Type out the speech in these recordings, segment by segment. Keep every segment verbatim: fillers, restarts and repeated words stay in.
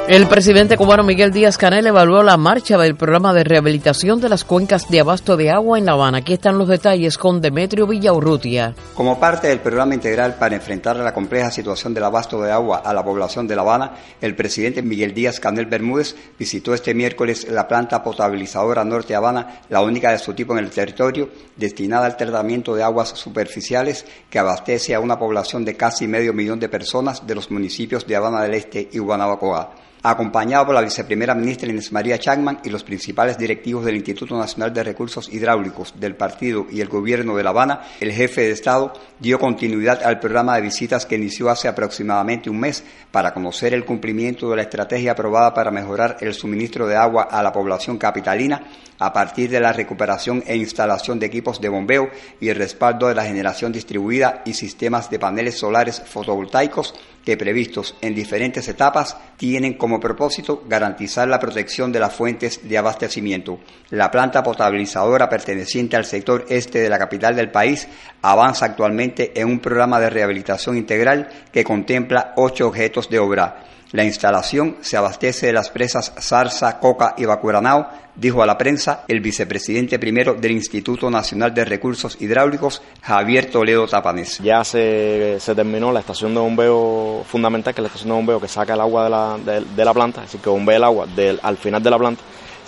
El presidente cubano Miguel Díaz-Canel evaluó la marcha del programa de rehabilitación de las cuencas de abasto de agua en La Habana. Aquí están los detalles con Demetrio Villaurrutia. Como parte del programa integral para enfrentar la compleja situación del abasto de agua a la población de La Habana, el presidente Miguel Díaz-Canel Bermúdez visitó este miércoles la planta potabilizadora Norte Habana, la única de su tipo en el territorio, destinada al tratamiento de aguas superficiales que abastece a una población de casi medio millón de personas de los municipios de Habana del Este y Guanabacoa. Acompañado por la viceprimera ministra Inés María Chapman y los principales directivos del Instituto Nacional de Recursos Hidráulicos, del partido y el gobierno de La Habana, el jefe de Estado dio continuidad al programa de visitas que inició hace aproximadamente un mes para conocer el cumplimiento de la estrategia aprobada para mejorar el suministro de agua a la población capitalina a partir de la recuperación e instalación de equipos de bombeo y el respaldo de la generación distribuida y sistemas de paneles solares fotovoltaicos que, previstos en diferentes etapas, tienen como propósito garantizar la protección de las fuentes de abastecimiento. La planta potabilizadora perteneciente al sector este de la capital del país avanza actualmente en un programa de rehabilitación integral que contempla ocho objetos de obra. La instalación se abastece de las presas Zarza, Coca y Bacuranao, dijo a la prensa el vicepresidente primero del Instituto Nacional de Recursos Hidráulicos, Javier Toledo Tapanés. Ya se, se terminó la estación de bombeo fundamental, que es la estación de bombeo que saca el agua de la, de, de la planta, es decir, que bombea el agua del, al final de la planta.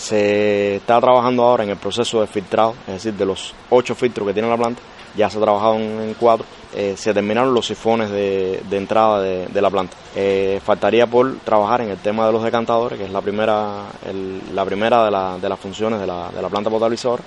Se está trabajando ahora en el proceso de filtrado, es decir, de los ocho filtros que tiene la planta, ya se ha trabajado en, en cuatro, eh, se terminaron los sifones de, de entrada de, de la planta. Eh, faltaría por trabajar en el tema de los decantadores, que es la primera, el, la primera de, la, de las funciones de la, de la planta potabilizadora,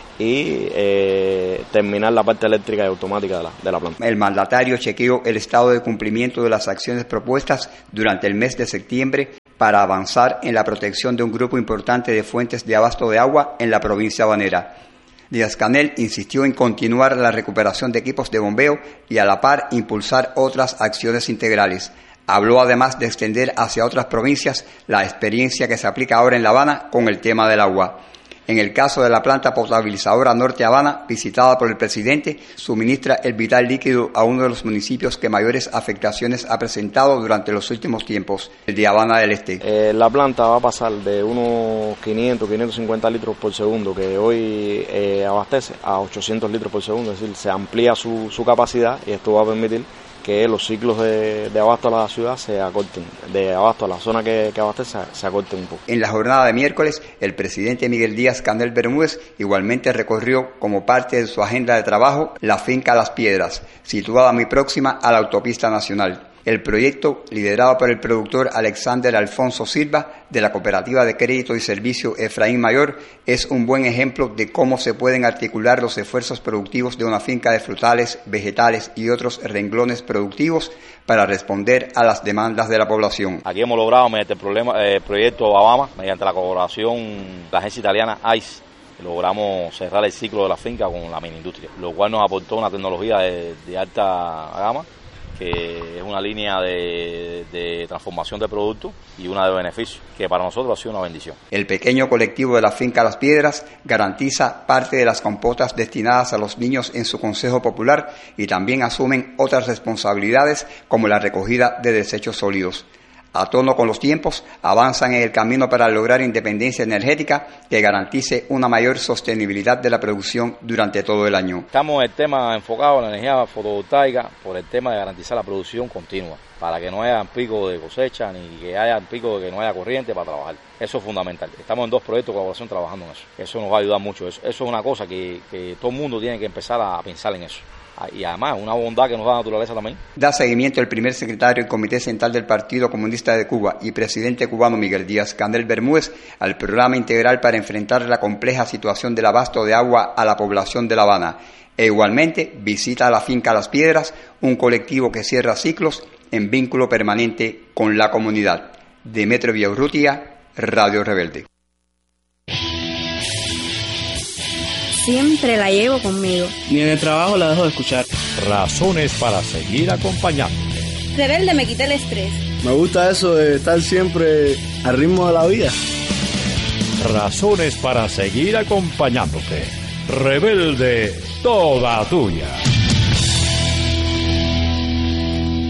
y eh, terminar la parte eléctrica y automática de la, de la planta. El mandatario chequeó el estado de cumplimiento de las acciones propuestas durante el mes de septiembre para avanzar en la protección de un grupo importante de fuentes de abasto de agua en la provincia habanera. Díaz-Canel insistió en continuar la recuperación de equipos de bombeo y a la par impulsar otras acciones integrales. Habló además de extender hacia otras provincias la experiencia que se aplica ahora en La Habana con el tema del agua. En el caso de la planta potabilizadora Norte Habana, visitada por el presidente, suministra el vital líquido a uno de los municipios que mayores afectaciones ha presentado durante los últimos tiempos, el de Habana del Este. Eh, la planta va a pasar de unos quinientos, quinientos cincuenta litros por segundo, que hoy eh, abastece, a ochocientos litros por segundo, es decir, se amplía su, su capacidad y esto va a permitir que los ciclos de, de abasto a la ciudad se acorten, de abasto a la zona que, que abastece se acorten un poco. En la jornada de miércoles, el presidente Miguel Díaz-Canel Bermúdez igualmente recorrió como parte de su agenda de trabajo la finca Las Piedras, situada muy próxima a la autopista nacional. El proyecto, liderado por el productor Alexander Alfonso Silva, de la Cooperativa de Crédito y Servicio Efraín Mayor, es un buen ejemplo de cómo se pueden articular los esfuerzos productivos de una finca de frutales, vegetales y otros renglones productivos para responder a las demandas de la población. Aquí hemos logrado, mediante el problema, eh, proyecto Obama, mediante la colaboración de la agencia italiana I C E, logramos cerrar el ciclo de la finca con la mini industria, lo cual nos aportó una tecnología de, de alta gama, que es una línea de, de transformación de productos y una de beneficio, que para nosotros ha sido una bendición. El pequeño colectivo de la finca Las Piedras garantiza parte de las compotas destinadas a los niños en su consejo popular y también asumen otras responsabilidades como la recogida de desechos sólidos. A tono con los tiempos, avanzan en el camino para lograr independencia energética que garantice una mayor sostenibilidad de la producción durante todo el año. Estamos en el tema enfocado en la energía fotovoltaica por el tema de garantizar la producción continua, para que no haya pico de cosecha ni que haya pico de que no haya corriente para trabajar. Eso es fundamental. Estamos en dos proyectos de colaboración trabajando en eso. Eso nos va a ayudar mucho. Eso, eso es una cosa que, que todo el mundo tiene que empezar a pensar en eso. Y además una bondad que nos da la naturaleza también. Da seguimiento el primer secretario del Comité Central del Partido Comunista de Cuba y presidente cubano Miguel Díaz-Canel Bermúdez al programa integral para enfrentar la compleja situación del abasto de agua a la población de La Habana. E igualmente visita a la finca Las Piedras, un colectivo que cierra ciclos en vínculo permanente con la comunidad. Demetrio Villaurrutia, Radio Rebelde. Siempre la llevo conmigo. Ni en el trabajo la dejo de escuchar. Razones para seguir acompañándote. Rebelde me quita el estrés. Me gusta eso de estar siempre al ritmo de la vida. Razones para seguir acompañándote. Rebelde, toda tuya.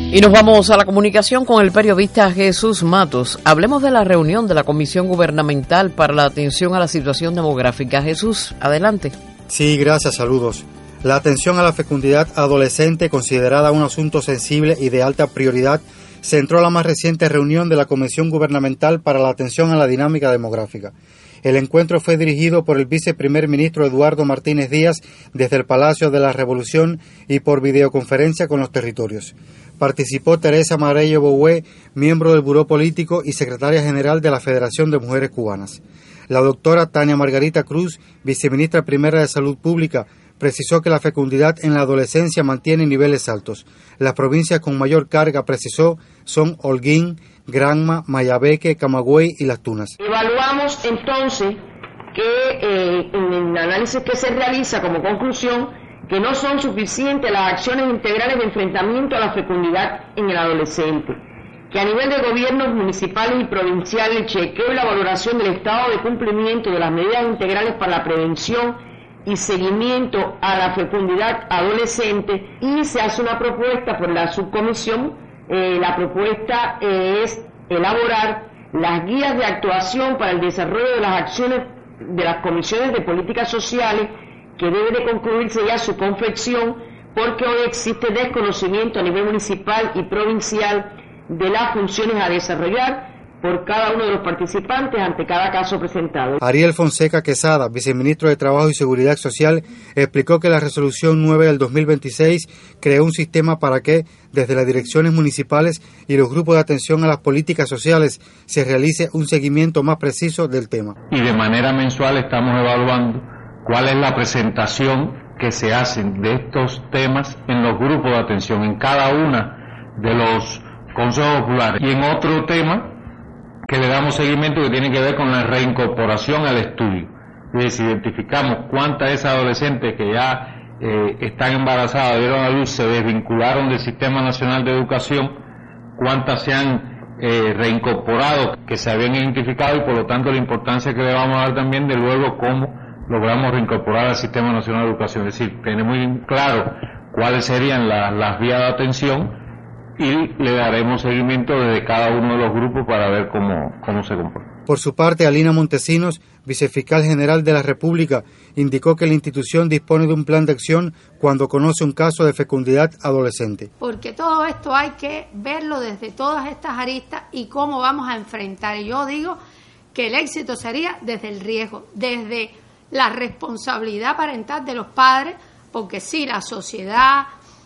Y nos vamos a la comunicación con el periodista Jesús Matos. Hablemos de la reunión de la Comisión Gubernamental para la Atención a la Situación Demográfica. Jesús, adelante. Sí, gracias, saludos. La atención a la fecundidad adolescente, considerada un asunto sensible y de alta prioridad, centró la más reciente reunión de la Comisión Gubernamental para la Atención a la Dinámica Demográfica. El encuentro fue dirigido por el viceprimer ministro Eduardo Martínez Díaz desde el Palacio de la Revolución y por videoconferencia con los territorios. Participó Teresa Marello Boué, miembro del Buró Político y secretaria general de la Federación de Mujeres Cubanas. La doctora Tania Margarita Cruz, viceministra primera de Salud Pública, precisó que la fecundidad en la adolescencia mantiene niveles altos. Las provincias con mayor carga, precisó, son Holguín, Granma, Mayabeque, Camagüey y Las Tunas. Evaluamos entonces que eh, en el análisis que se realiza como conclusión que no son suficientes las acciones integrales de enfrentamiento a la fecundidad en el adolescente, que a nivel de gobiernos municipales y provinciales el chequeo y la valoración del estado de cumplimiento de las medidas integrales para la prevención y seguimiento a la fecundidad adolescente, y se hace una propuesta por la subcomisión. Eh, la propuesta eh, es elaborar las guías de actuación para el desarrollo de las acciones de las comisiones de políticas sociales, que debe de concluirse ya su confección, porque hoy existe desconocimiento a nivel municipal y provincial de las funciones a desarrollar por cada uno de los participantes ante cada caso presentado. Ariel Fonseca Quesada, viceministro de Trabajo y Seguridad Social, explicó que la resolución nueve del dos mil veintiséis creó un sistema para que, desde las direcciones municipales y los grupos de atención a las políticas sociales, se realice un seguimiento más preciso del tema. Y de manera mensual estamos evaluando cuál es la presentación que se hacen de estos temas en los grupos de atención, en cada una de los consejos populares. Y en otro tema que le damos seguimiento, que tiene que ver con la reincorporación al estudio. Es decir, identificamos cuántas de esas adolescentes que ya eh, están embarazadas, dieron a luz, se desvincularon del Sistema Nacional de Educación, cuántas se han eh, reincorporado, que se habían identificado, y por lo tanto la importancia que le vamos a dar también de luego cómo logramos reincorporar al Sistema Nacional de Educación. Es decir, tener muy claro cuáles serían la, las vías de atención, y le daremos seguimiento desde cada uno de los grupos para ver cómo, cómo se comporta. Por su parte, Alina Montesinos, vicefiscal general de la República, indicó que la institución dispone de un plan de acción cuando conoce un caso de fecundidad adolescente. Porque todo esto hay que verlo desde todas estas aristas y cómo vamos a enfrentar. Y yo digo que el éxito sería desde el riesgo, desde la responsabilidad parental de los padres, porque sí, la sociedad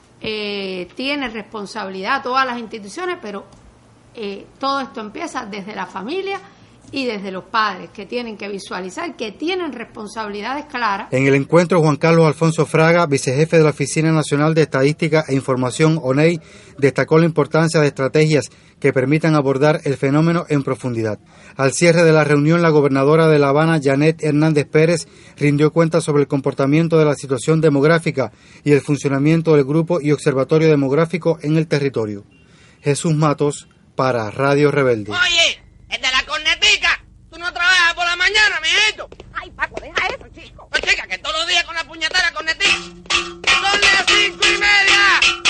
Eh, tiene responsabilidad, todas las instituciones, pero eh, todo esto empieza desde la familia y desde los padres, que tienen que visualizar, que tienen responsabilidades claras. En el encuentro, Juan Carlos Alfonso Fraga, vicejefe de la Oficina Nacional de Estadística e Información, O N E I, destacó la importancia de estrategias que permitan abordar el fenómeno en profundidad. Al cierre de la reunión, la gobernadora de La Habana, Janet Hernández Pérez, rindió cuenta sobre el comportamiento de la situación demográfica y el funcionamiento del Grupo y Observatorio Demográfico en el territorio. Jesús Matos, para Radio Rebelde. Oye, el de la cornetica, tú no trabajas por la mañana, mijito. Ay, Paco, deja eso, chico. Pues chica, que todos los días con la puñetera cornetica. Son las cinco y media.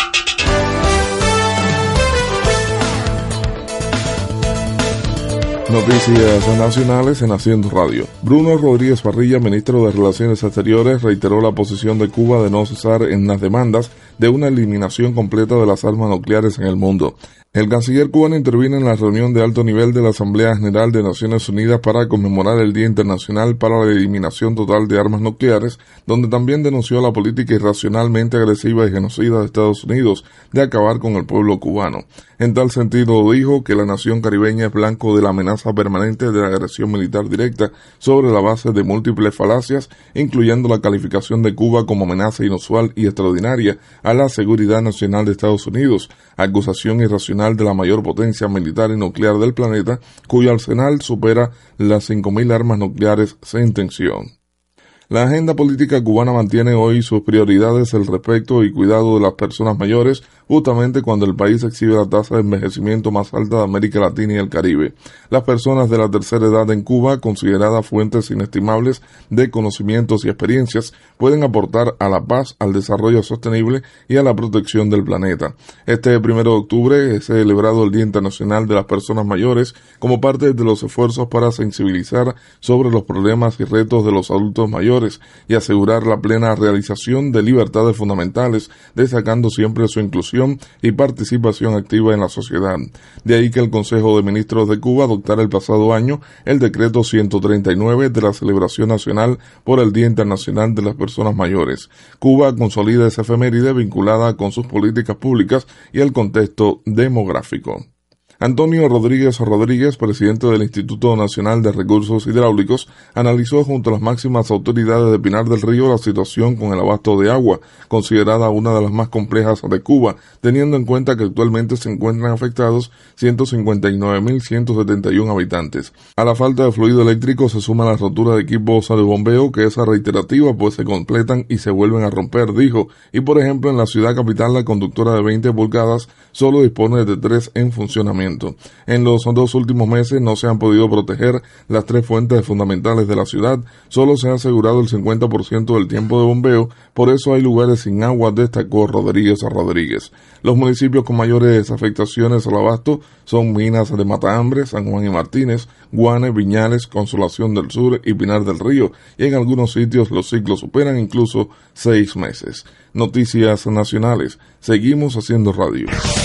Noticias nacionales en Haciendo Radio. Bruno Rodríguez Parrilla, ministro de Relaciones Exteriores, reiteró la posición de Cuba de no cesar en las demandas de una eliminación completa de las armas nucleares en el mundo. El canciller cubano intervino en la reunión de alto nivel de la Asamblea General de Naciones Unidas para conmemorar el Día Internacional para la Eliminación Total de Armas Nucleares, donde también denunció la política irracionalmente agresiva y genocida de Estados Unidos de acabar con el pueblo cubano. En tal sentido, dijo que la nación caribeña es blanco de la amenaza permanente de la agresión militar directa sobre la base de múltiples falacias, incluyendo la calificación de Cuba como amenaza inusual y extraordinaria a la seguridad nacional de Estados Unidos, acusación irracional de la mayor potencia militar y nuclear del planeta, cuyo arsenal supera las cinco mil armas nucleares sin tensión. La agenda política cubana mantiene hoy sus prioridades el respeto y cuidado de las personas mayores, justamente cuando el país exhibe la tasa de envejecimiento más alta de América Latina y el Caribe. Las personas de la tercera edad en Cuba, consideradas fuentes inestimables de conocimientos y experiencias, pueden aportar a la paz, al desarrollo sostenible y a la protección del planeta. Este primero de octubre es celebrado el Día Internacional de las Personas Mayores como parte de los esfuerzos para sensibilizar sobre los problemas y retos de los adultos mayores y asegurar la plena realización de libertades fundamentales, destacando siempre su inclusión y participación activa en la sociedad. De ahí que el Consejo de Ministros de Cuba adoptara el pasado año el decreto ciento treinta y nueve de la celebración nacional por el Día Internacional de las Personas Mayores. Cuba consolida esa efeméride vinculada con sus políticas públicas y el contexto demográfico. Antonio Rodríguez Rodríguez, presidente del Instituto Nacional de Recursos Hidráulicos, analizó junto a las máximas autoridades de Pinar del Río la situación con el abasto de agua, considerada una de las más complejas de Cuba, teniendo en cuenta que actualmente se encuentran afectados ciento cincuenta y nueve mil ciento setenta y uno habitantes. A la falta de fluido eléctrico se suma la rotura de equipos de bombeo, que es reiterativa, pues se completan y se vuelven a romper, dijo, y por ejemplo en la ciudad capital la conductora de veinte pulgadas solo dispone de tres en funcionamiento. En los dos últimos meses no se han podido proteger las tres fuentes fundamentales de la ciudad, solo se ha asegurado el cincuenta por ciento del tiempo de bombeo, por eso hay lugares sin agua, destacó Rodríguez Rodríguez. Los municipios con mayores afectaciones al abasto son Minas de Matahambre, San Juan y Martínez, Guane, Viñales, Consolación del Sur y Pinar del Río, y en algunos sitios los ciclos superan incluso seis meses. Noticias nacionales. Seguimos haciendo radio.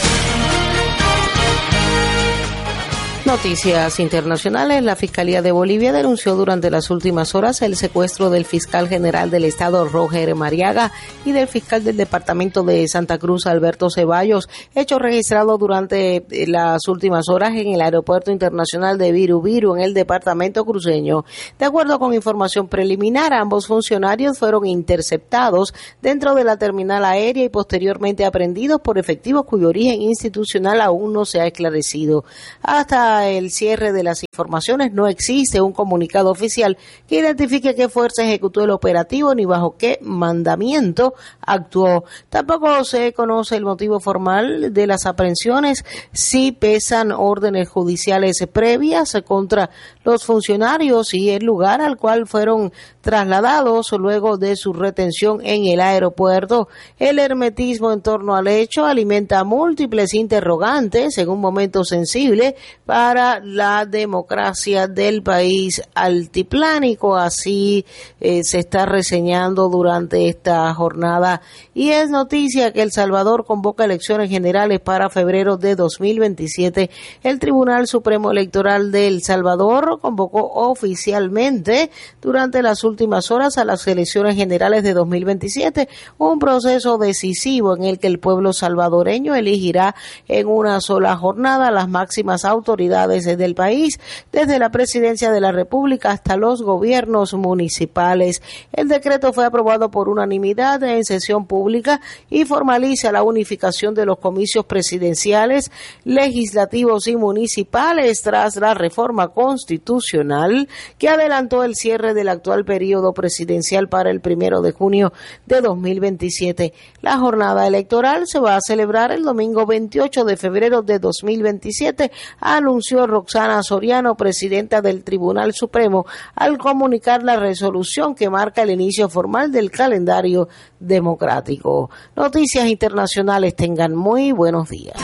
Noticias internacionales. La Fiscalía de Bolivia denunció durante las últimas horas el secuestro del fiscal general del estado, Roger Mariaga, y del fiscal del departamento de Santa Cruz, Alberto Ceballos, hecho registrado durante las últimas horas en el aeropuerto internacional de Viru Viru, en el departamento cruceño. De acuerdo con información preliminar, ambos funcionarios fueron interceptados dentro de la terminal aérea y posteriormente aprehendidos por efectivos cuyo origen institucional aún no se ha esclarecido. Hasta el cierre de las informaciones no existe un comunicado oficial que identifique qué fuerza ejecutó el operativo ni bajo qué mandamiento actuó. Tampoco se conoce el motivo formal de las aprehensiones, si pesan órdenes judiciales previas contra los funcionarios y el lugar al cual fueron trasladados luego de su retención en el aeropuerto. El hermetismo en torno al hecho alimenta múltiples interrogantes en un momento sensible para la democracia del país altiplánico, así eh, se está reseñando durante esta jornada. Y es noticia que El Salvador convoca elecciones generales para febrero de dos mil veintisiete. El Tribunal Supremo Electoral de El Salvador convocó oficialmente durante las últimas horas a las elecciones generales de dos mil veintisiete, un proceso decisivo en el que el pueblo salvadoreño elegirá en una sola jornada las máximas autoridades del país, desde la presidencia de la República hasta los gobiernos municipales. El decreto fue aprobado por unanimidad en sesión pública y formaliza la unificación de los comicios presidenciales, legislativos y municipales tras la reforma constitucional que adelantó el cierre del actual periodo presidencial para el primero de junio de dos mil veintisiete. La jornada electoral se va a celebrar el domingo veintiocho de febrero de dos mil veintisiete, anunció Roxana Soriano, presidenta del Tribunal Supremo, al comunicar la resolución que marca el inicio formal del calendario democrático. Noticias internacionales, tengan muy buenos días.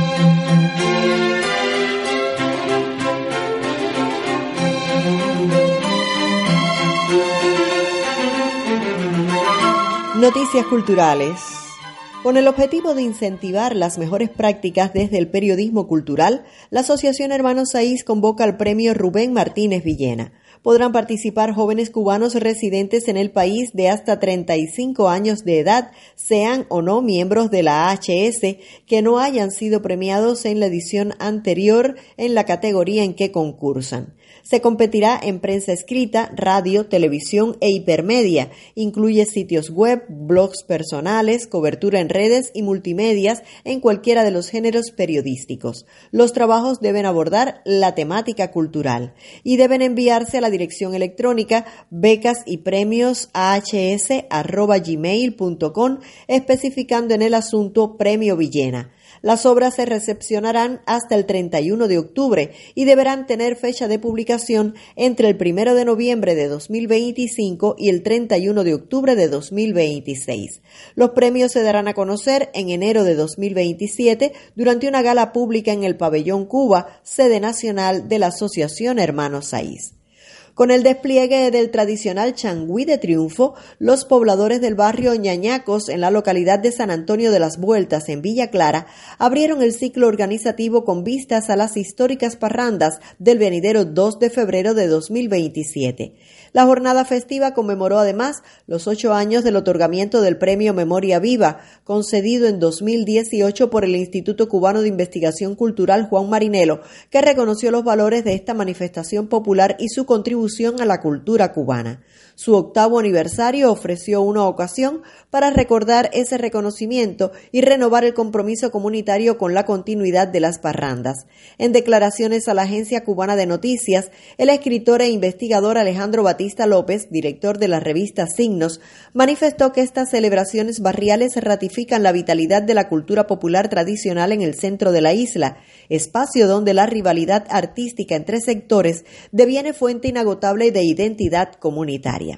Noticias culturales. Con el objetivo de incentivar las mejores prácticas desde el periodismo cultural, la Asociación Hermanos Saiz convoca al premio Rubén Martínez Villena. Podrán participar jóvenes cubanos residentes en el país de hasta treinta y cinco años de edad, sean o no miembros de la A H S, que no hayan sido premiados en la edición anterior en la categoría en que concursan. Se competirá en prensa escrita, radio, televisión e hipermedia. Incluye sitios web, blogs personales, cobertura en redes y multimedias en cualquiera de los géneros periodísticos. Los trabajos deben abordar la temática cultural y deben enviarse a la dirección electrónica becas y premios a h s arroba gmail punto com especificando en el asunto Premio Villena. Las obras se recepcionarán hasta el treinta y uno de octubre y deberán tener fecha de publicación entre el primero de noviembre de dos mil veinticinco y el treinta y uno de octubre de dos mil veintiséis. Los premios se darán a conocer en enero de dos mil veintisiete durante una gala pública en el Pabellón Cuba, sede nacional de la Asociación Hermanos Saiz. Con el despliegue del tradicional changüí de triunfo, los pobladores del barrio Ñañacos, en la localidad de San Antonio de las Vueltas, en Villa Clara, abrieron el ciclo organizativo con vistas a las históricas parrandas del venidero dos de febrero de dos mil veintisiete. La jornada festiva conmemoró además los ocho años del otorgamiento del Premio Memoria Viva, concedido en dos mil dieciocho por el Instituto Cubano de Investigación Cultural Juan Marinelo, que reconoció los valores de esta manifestación popular y su contribución a la cultura cubana. Su octavo aniversario ofreció una ocasión para recordar ese reconocimiento y renovar el compromiso comunitario con la continuidad de las parrandas. En declaraciones a la Agencia Cubana de Noticias, el escritor e investigador Alejandro Batista López, director de la revista Signos, manifestó que estas celebraciones barriales ratifican la vitalidad de la cultura popular tradicional en el centro de la isla, espacio donde la rivalidad artística entre sectores deviene fuente inagotable de identidad comunitaria.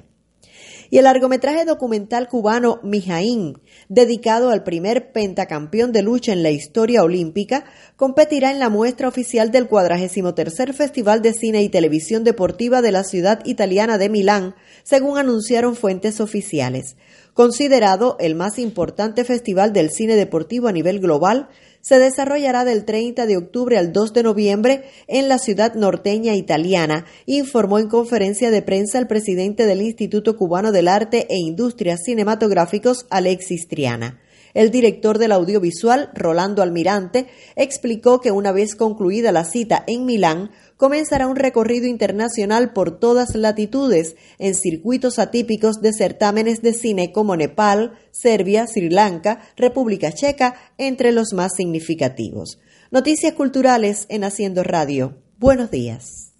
Y el largometraje documental cubano Mijaín, dedicado al primer pentacampeón de lucha en la historia olímpica, competirá en la muestra oficial del cuadragésimo tercer Festival de Cine y Televisión Deportiva de la ciudad italiana de Milán, según anunciaron fuentes oficiales. Considerado el más importante festival del cine deportivo a nivel global, se desarrollará del treinta de octubre al dos de noviembre en la ciudad norteña italiana, informó en conferencia de prensa el presidente del Instituto Cubano del Arte e Industrias Cinematográficos, Alexis Triana. El director del audiovisual, Rolando Almirante, explicó que una vez concluida la cita en Milán, comenzará un recorrido internacional por todas latitudes, en circuitos atípicos de certámenes de cine como Nepal, Serbia, Sri Lanka, República Checa, entre los más significativos. Noticias culturales en Haciendo Radio. Buenos días.